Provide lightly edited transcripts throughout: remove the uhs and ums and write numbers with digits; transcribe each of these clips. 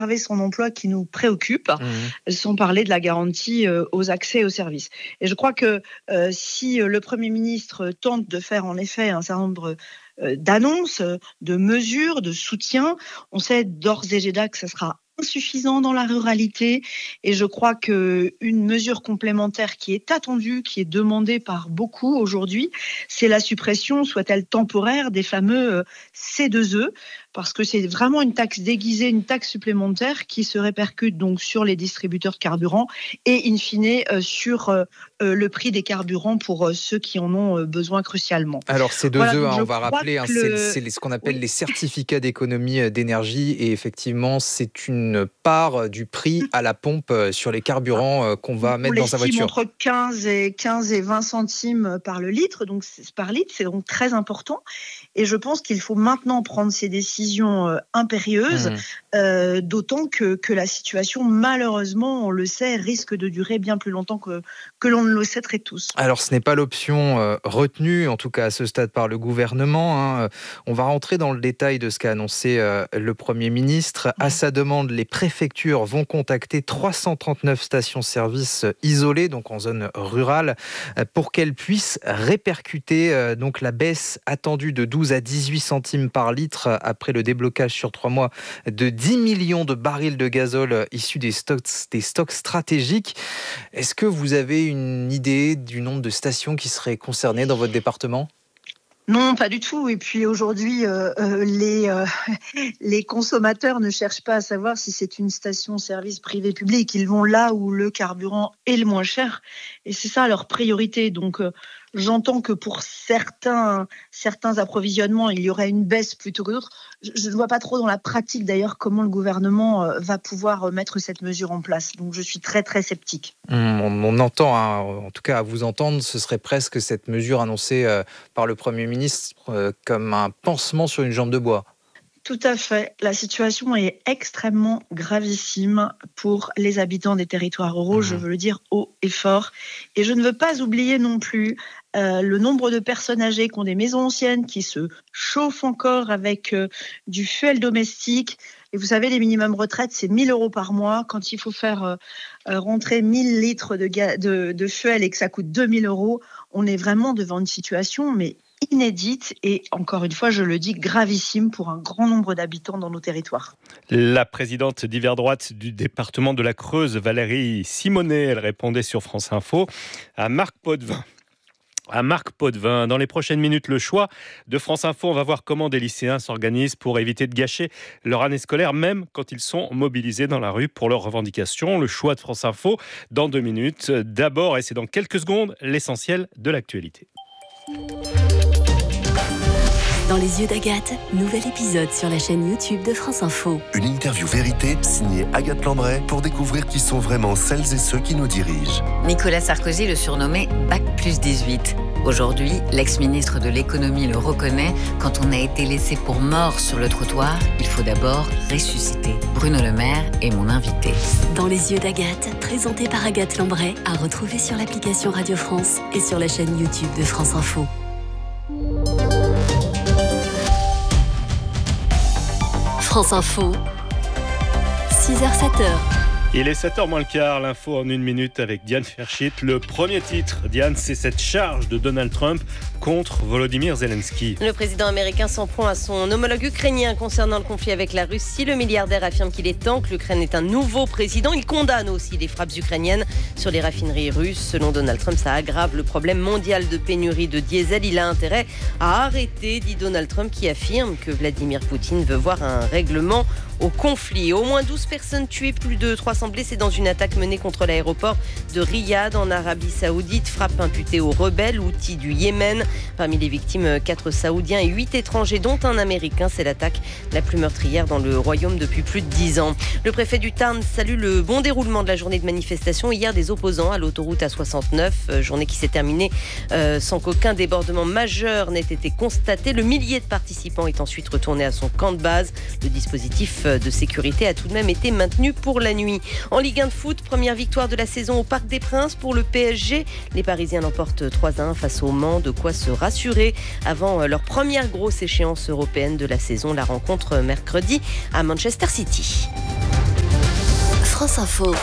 son emploi qui nous préoccupe, sans parler de la garantie aux accès aux services. Et je crois que si le Premier ministre tente de faire en effet un certain nombre d'annonces, de mesures, de soutien, on sait d'ores et déjà que ça sera insuffisant dans la ruralité, et je crois qu'une mesure complémentaire qui est attendue, qui est demandée par beaucoup aujourd'hui, c'est la suppression, soit-elle temporaire, des fameux C2E, parce que c'est vraiment une taxe déguisée, une taxe supplémentaire qui se répercute donc sur les distributeurs de carburant et in fine sur le prix des carburants pour ceux qui en ont besoin crucialement. Alors C2E, voilà, on va rappeler, c'est ce qu'on appelle les certificats d'économie d'énergie, et effectivement c'est une part du prix à la pompe sur les carburants qu'on va mettre dans sa voiture. Entre 15 et 20 centimes par litre, c'est donc très important. Et je pense qu'il faut maintenant prendre ces décisions impérieuses, d'autant que la situation, malheureusement, on le sait, risque de durer bien plus longtemps que l'on ne le souhaiterait tous. Alors ce n'est pas l'option retenue, en tout cas à ce stade, par le gouvernement. On va rentrer dans le détail de ce qu'a annoncé le Premier ministre. À sa demande, les préfectures vont contacter 339 stations-service isolées, donc en zone rurale, pour qu'elles puissent répercuter donc la baisse attendue de 12 à 18 centimes par litre après le déblocage sur 3 mois de 10 millions de barils de gazole issus des stocks stratégiques. Est-ce que vous avez une idée du nombre de stations qui seraient concernées dans votre département ? Non, pas du tout. Et puis aujourd'hui, les consommateurs ne cherchent pas à savoir si c'est une station-service privé-public. Ils vont là où le carburant est le moins cher. Et c'est ça leur priorité. Donc, j'entends que pour certains approvisionnements, il y aurait une baisse plutôt que d'autres. Je ne vois pas trop dans la pratique, d'ailleurs, comment le gouvernement va pouvoir mettre cette mesure en place. Donc, je suis très, très sceptique. On entend, en tout cas à vous entendre, ce serait presque cette mesure annoncée par le Premier ministre comme un pansement sur une jambe de bois. Tout à fait. La situation est extrêmement gravissime pour les habitants des territoires ruraux, je veux le dire haut et fort. Et je ne veux pas oublier non plus le nombre de personnes âgées qui ont des maisons anciennes, qui se chauffent encore avec du fuel domestique. Et vous savez, les minimums retraites, c'est 1 000 € par mois. Quand il faut faire rentrer 1 000 litres de fuel et que ça coûte 2 000 €, on est vraiment devant une situation mais inédite et, encore une fois, je le dis, gravissime pour un grand nombre d'habitants dans nos territoires. La présidente d'Hiver Droite du département de la Creuse, Valérie Simonet, elle répondait sur France Info à Marc Potvin. Dans les prochaines minutes, le choix de France Info. On va voir comment des lycéens s'organisent pour éviter de gâcher leur année scolaire, même quand ils sont mobilisés dans la rue pour leurs revendications. Le choix de France Info dans 2 minutes. D'abord, et c'est dans quelques secondes, l'essentiel de l'actualité. Dans les yeux d'Agathe, nouvel épisode sur la chaîne YouTube de France Info. Une interview vérité signée Agathe Lambray pour découvrir qui sont vraiment celles et ceux qui nous dirigent. Nicolas Sarkozy le surnommait Bac+18. Aujourd'hui, l'ex-ministre de l'économie le reconnaît, quand on a été laissé pour mort sur le trottoir, il faut d'abord ressusciter. Bruno Le Maire est mon invité. Dans les yeux d'Agathe, présenté par Agathe Lambray, à retrouver sur l'application Radio France et sur la chaîne YouTube de France Info. France Info, 6h-7h. Il est 7h moins le quart, l'info en 1 minute avec Diane Ferchit. Le premier titre, Diane, c'est cette charge de Donald Trump contre Volodymyr Zelensky. Le président américain s'en prend à son homologue ukrainien concernant le conflit avec la Russie. Le milliardaire affirme qu'il est temps que l'Ukraine ait un nouveau président. Il condamne aussi les frappes ukrainiennes sur les raffineries russes. Selon Donald Trump, ça aggrave le problème mondial de pénurie de diesel. Il a intérêt à arrêter, dit Donald Trump, qui affirme que Vladimir Poutine veut voir un règlement au conflit. Au moins 12 personnes tuées, plus de 300 blessés dans une attaque menée contre l'aéroport de Riyad en Arabie Saoudite. Frappe imputée aux rebelles houthis du Yémen. Parmi les victimes, 4 Saoudiens et 8 étrangers, dont un Américain. C'est l'attaque la plus meurtrière dans le royaume depuis plus de 10 ans. Le préfet du Tarn salue le bon déroulement de la journée de manifestation hier des opposants à l'autoroute A69. Journée qui s'est terminée sans qu'aucun débordement majeur n'ait été constaté. Le millier de participants est ensuite retourné à son camp de base. Le dispositif de sécurité a tout de même été maintenu pour la nuit. En Ligue 1 de foot, première victoire de la saison au Parc des Princes pour le PSG. Les Parisiens l'emportent 3-1 face au Mans, de quoi se rassurer avant leur première grosse échéance européenne de la saison, la rencontre mercredi à Manchester City. France Info.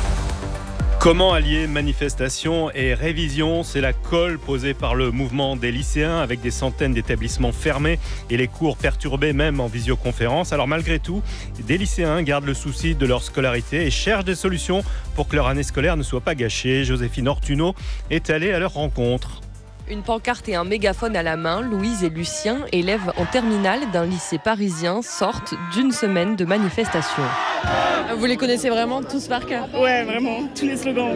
Comment allier manifestation et révision ? C'est la colle posée par le mouvement des lycéens avec des centaines d'établissements fermés et les cours perturbés même en visioconférence. Alors malgré tout, des lycéens gardent le souci de leur scolarité et cherchent des solutions pour que leur année scolaire ne soit pas gâchée. Joséphine Ortuno est allée à leur rencontre. Une pancarte et un mégaphone à la main, Louise et Lucien, élèves en terminale d'un lycée parisien, sortent d'une semaine de manifestation. Vous les connaissez vraiment tous par cœur ? Ouais, vraiment, tous les slogans.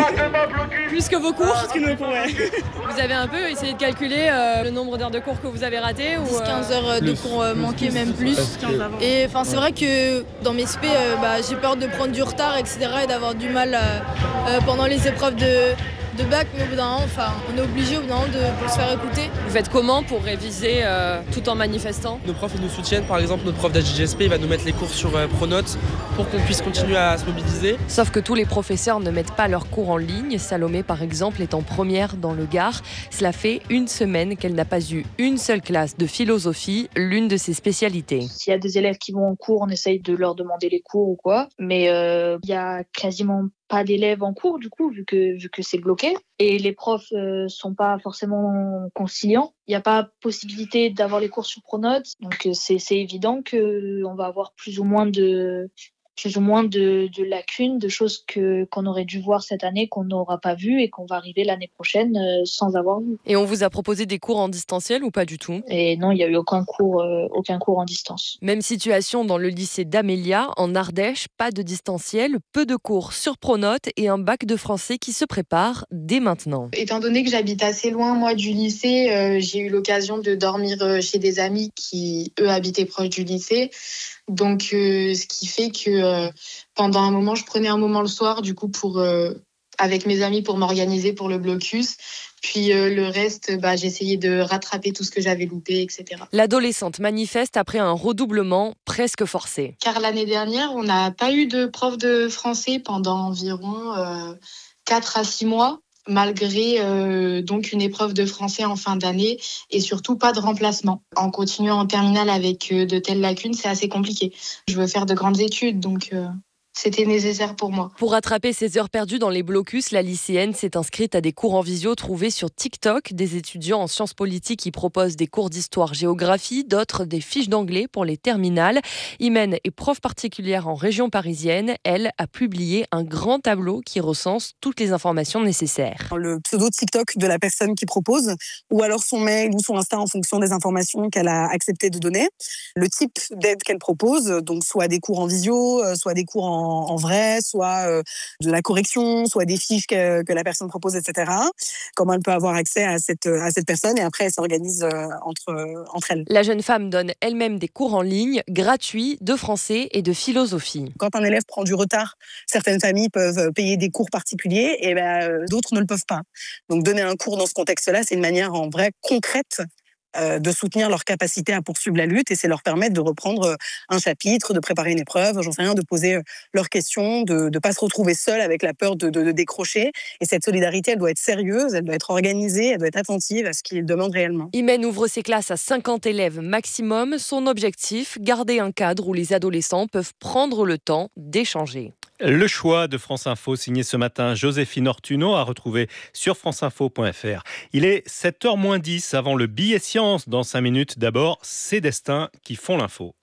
Plus que vos cours ? Plus que nos cours, ouais. Vous avez un peu essayé de calculer le nombre d'heures de cours que vous avez raté ou 10-15 heures de cours manqués, même plus. Et c'est vrai que dans mes spé, j'ai peur de prendre du retard, etc. et d'avoir du mal pendant les épreuves de bac, mais au bout d'un moment, on est obligé au bout d'un moment de se faire écouter. Vous faites comment pour réviser tout en manifestant ? Nos profs ils nous soutiennent, par exemple notre prof d'HGSP il va nous mettre les cours sur Pronote pour qu'on puisse continuer à se mobiliser. Sauf que tous les professeurs ne mettent pas leurs cours en ligne. Salomé par exemple est en première dans le Gard. Cela fait une semaine qu'elle n'a pas eu une seule classe de philosophie, l'une de ses spécialités. S'il y a des élèves qui vont en cours, on essaye de leur demander les cours ou quoi, mais il y a quasiment pas d'élèves en cours du coup vu que c'est bloqué et les profs sont pas forcément conciliants. Il n'y a pas possibilité d'avoir les cours sur Pronote, donc c'est évident qu'on va avoir plus ou moins de lacunes, de choses qu'on aurait dû voir cette année, qu'on n'aura pas vu et qu'on va arriver l'année prochaine sans avoir vu. Et on vous a proposé des cours en distanciel ou pas du tout ? Et non, il n'y a eu aucun cours en distance. Même situation dans le lycée d'Amélia, en Ardèche, pas de distanciel, peu de cours sur Pronote et un bac de français qui se prépare dès maintenant. Étant donné que j'habite assez loin, moi, du lycée, j'ai eu l'occasion de dormir chez des amis qui, eux, habitaient proche du lycée. Donc, ce qui fait que pendant un moment, je prenais un moment le soir, du coup, avec mes amis pour m'organiser pour le blocus. Puis le reste, j'essayais de rattraper tout ce que j'avais loupé, etc. L'adolescente manifeste après un redoublement presque forcé. Car l'année dernière, on n'a pas eu de prof de français pendant environ 4 à 6 mois. Malgré donc une épreuve de français en fin d'année et surtout pas de remplacement. En continuant en terminale avec de telles lacunes, c'est assez compliqué. Je veux faire de grandes études, donc c'était nécessaire pour moi. Pour rattraper ses heures perdues dans les blocus, la lycéenne s'est inscrite à des cours en visio trouvés sur TikTok. Des étudiants en sciences politiques qui proposent des cours d'histoire-géographie, d'autres des fiches d'anglais pour les terminales. Imen est prof particulière en région parisienne. Elle a publié un grand tableau qui recense toutes les informations nécessaires. Le pseudo TikTok de la personne qui propose, ou alors son mail ou son Insta en fonction des informations qu'elle a accepté de donner. Le type d'aide qu'elle propose, donc soit des cours en visio, soit des cours en vrai, soit de la correction, soit des fiches que la personne propose, etc. Comment elle peut avoir accès à cette personne et après elle s'organise entre elles. La jeune femme donne elle-même des cours en ligne gratuits de français et de philosophie. Quand un élève prend du retard, certaines familles peuvent payer des cours particuliers et d'autres ne le peuvent pas. Donc donner un cours dans ce contexte-là, c'est une manière en vrai concrète de soutenir leur capacité à poursuivre la lutte et c'est leur permettre de reprendre un chapitre, de préparer une épreuve, j'en sais rien, de poser leurs questions, de ne pas se retrouver seul avec la peur de décrocher. Et cette solidarité, elle doit être sérieuse, elle doit être organisée, elle doit être attentive à ce qu'ils demandent réellement. Imen ouvre ses classes à 50 élèves maximum. Son objectif, garder un cadre où les adolescents peuvent prendre le temps d'échanger. Le choix de France Info, signé ce matin Joséphine Ortuno, à retrouver sur franceinfo.fr. Il est 7h-10 avant le billet science. Dans 5 minutes, d'abord, ces destins qui font l'info.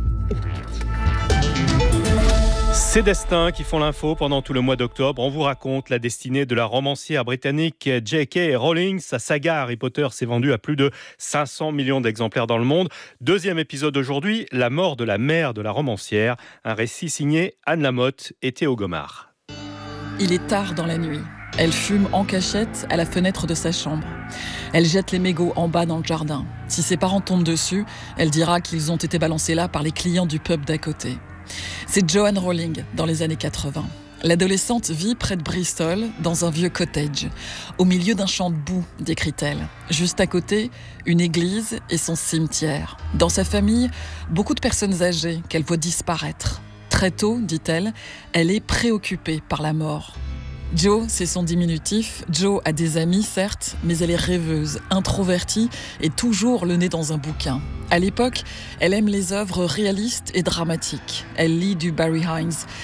Ces destins qui font l'info pendant tout le mois d'octobre. On vous raconte la destinée de la romancière britannique J.K. Rowling. Sa saga Harry Potter s'est vendue à plus de 500 millions d'exemplaires dans le monde. Deuxième épisode aujourd'hui, la mort de la mère de la romancière. Un récit signé Anne Lamotte et Théo Gomard. Il est tard dans la nuit. Elle fume en cachette à la fenêtre de sa chambre. Elle jette les mégots en bas dans le jardin. Si ses parents tombent dessus, elle dira qu'ils ont été balancés là par les clients du pub d'à côté. C'est Joanne Rowling dans les années 80. L'adolescente vit près de Bristol, dans un vieux cottage. Au milieu d'un champ de boue, décrit-elle. Juste à côté, une église et son cimetière. Dans sa famille, beaucoup de personnes âgées qu'elle voit disparaître. Très tôt, dit-elle, elle est préoccupée par la mort. Jo, c'est son diminutif. Jo a des amis, certes, mais elle est rêveuse, introvertie et toujours le nez dans un bouquin. À l'époque, elle aime les œuvres réalistes et dramatiques. Elle lit du Barry Hines